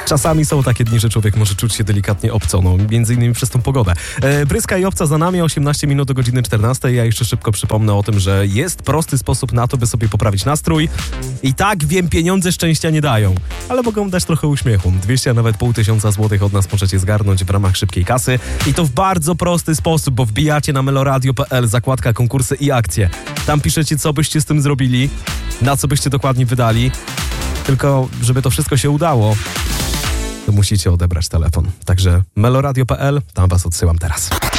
Czasami są takie dni, że człowiek może czuć się delikatnie obco, między innymi przez tą pogodę. Bryska i obca za nami, 18 minut do godziny 14. Ja jeszcze szybko przypomnę o tym, że jest prosty sposób na to, by sobie poprawić nastrój. I tak wiem, pieniądze szczęścia nie dają, ale mogą dać trochę uśmiechu. 200, a nawet 500 złotych od nas możecie zgarnąć w ramach szybkiej kasy. I to w bardzo prosty sposób, bo wbijacie na meloradio.pl, zakładka konkursy i akcje. Tam piszecie, co byście z tym zrobili, na co byście dokładnie wydali. Tylko, żeby to wszystko się udało, to musicie odebrać telefon. Także meloradio.pl, tam was odsyłam teraz.